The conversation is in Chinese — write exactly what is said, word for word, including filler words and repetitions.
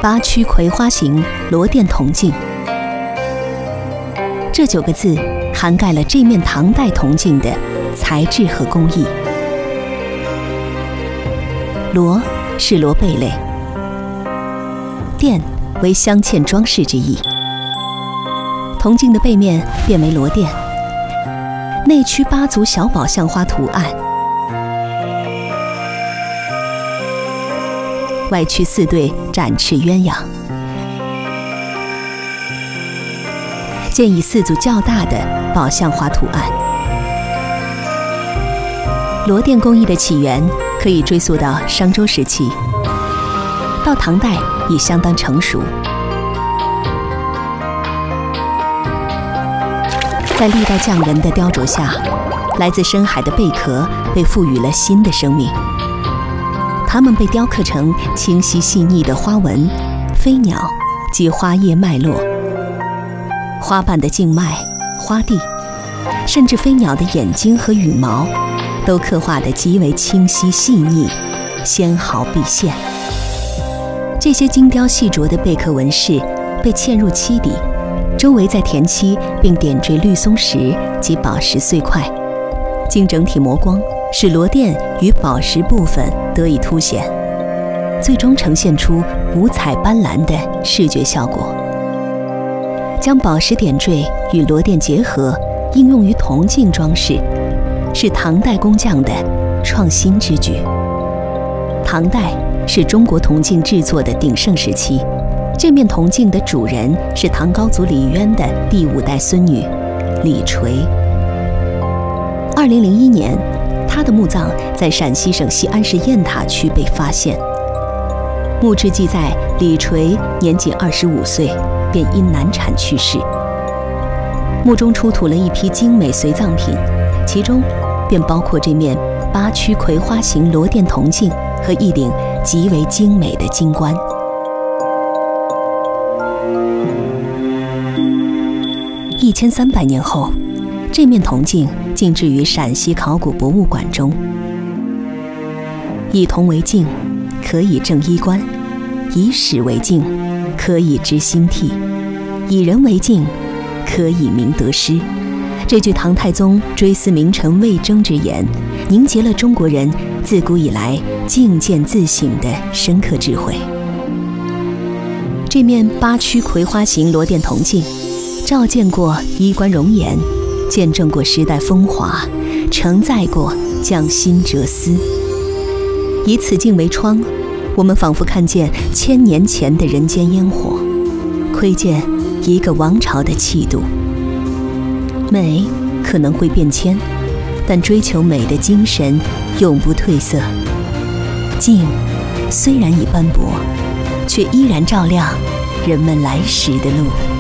八曲葵花形罗甸铜镜。这九个字涵盖了这面唐代铜镜的材质和工艺。罗是罗贝类，甸为镶嵌装饰之意。铜镜的背面变为罗甸，内驱八足小宝象花图案，外驱四对展翅鸳鸯，建以四组较大的宝象花图案。罗甸工艺的起源可以追溯到商周时期，到唐代已相当成熟。在历代匠人的雕琢下，来自深海的贝壳被赋予了新的生命。它们被雕刻成清晰细腻的花纹、飞鸟及花叶脉络、花瓣的静脉、花蒂，甚至飞鸟的眼睛和羽毛，都刻画得极为清晰细腻，纤毫毕现。这些精雕细琢的贝壳纹饰被嵌入漆底，周围再填漆，并点缀绿松石及宝石碎块，经整体磨光，使罗甸与宝石部分得以凸显，最终呈现出五彩斑斓的视觉效果。将宝石点缀与罗甸结合，应用于铜镜装饰，是唐代工匠的创新之举。唐代是中国铜镜制作的鼎盛时期，这面铜镜的主人是唐高祖李渊的第五代孙女李垂。二零零一年，她的墓葬在陕西省西安市雁塔区被发现。墓志记载，李垂年仅二十五岁，便因难产去世。墓中出土了一批精美随葬品，其中便包括这面八曲葵花形罗甸铜镜和一顶极为精美的金冠。一千三百年后，这面铜镜静置于陕西考古博物馆中。以铜为镜，可以正衣冠；以史为镜，可以知兴替；以人为镜，可以明得失。这句唐太宗追思名臣魏征之言，凝结了中国人自古以来镜见自省的深刻智慧。这面八曲葵花形罗甸铜镜，照见过衣冠容颜，见证过时代风华，承载过匠心哲思。以此镜为窗，我们仿佛看见千年前的人间烟火，窥见一个王朝的气度。美可能会变迁，但追求美的精神永不褪色。镜虽然已斑驳，却依然照亮人们来时的路。